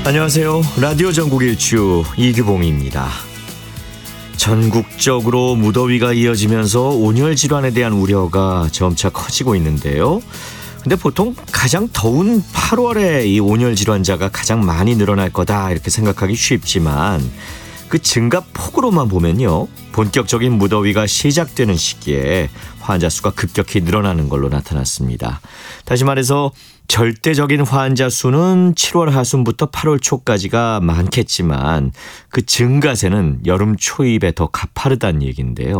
안녕하세요. 라디오 전국 일주 이규봉입니다. 전국적으로 무더위가 이어지면서 온열 질환에 대한 우려가 점차 커지고 있는데요. 근데 보통 가장 더운 8월에 이 온열 질환자가 가장 많이 늘어날 거다 이렇게 생각하기 쉽지만 그 증가 폭으로만 보면요. 본격적인 무더위가 시작되는 시기에 환자 수가 급격히 늘어나는 걸로 나타났습니다. 다시 말해서 절대적인 환자 수는 7월 하순부터 8월 초까지가 많겠지만 그 증가세는 여름 초입에 더 가파르다는 얘기인데요.